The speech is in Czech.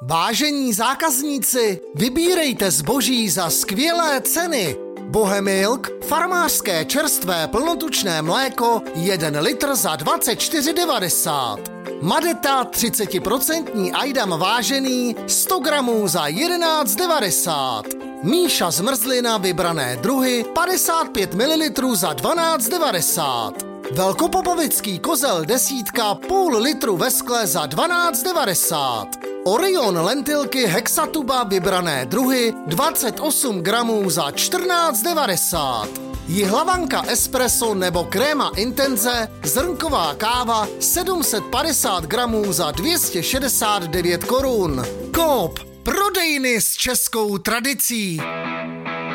Vážení zákazníci, vybírejte zboží za skvělé ceny. Bohemilk, farmářské čerstvé plnotučné mléko, 1 litr za 24,90. Madeta 30% Ajdam vážený, 100 gramů za 11,90. Míša zmrzlina vybrané druhy, 55 ml za 12,90. Velkopopovický kozel desítka, půl litru ve skle za 12,90. Orion lentilky Hexatuba vybrané druhy 28 gramů za 14,90. Jihlavanka espresso nebo kréma intenze zrnková káva 750 gramů za 269 korun. Coop, prodejny s českou tradicí.